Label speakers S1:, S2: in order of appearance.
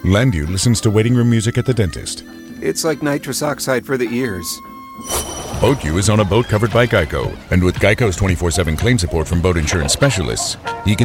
S1: Landu listens to waiting room music at the dentist.
S2: It's like nitrous oxide for the ears.
S1: BoatU is on a boat covered by Geico. And with Geico's 24/7 claim support from boat insurance specialists, he can